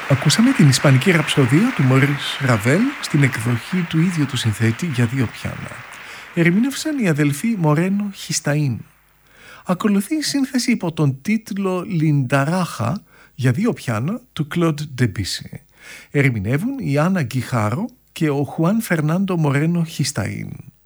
Ακούσαμε την ισπανική ραψοδία του Μόρις Ραβέλ στην εκδοχή του ίδιου του συνθέτη για δύο πιάνα. Ερμήνευσαν οι αδελφοί Μορένο Χισταΐν. Ακολουθεί η σύνθεση υπό τον τίτλο «Λινταράχα» για δύο πιάνα του Κλοντ Ντεμπίσι. Ερμηνεύουν η Άννα Γκιχάρο και ο Χουάν Φερνάντο Μορένο Χισταΐν.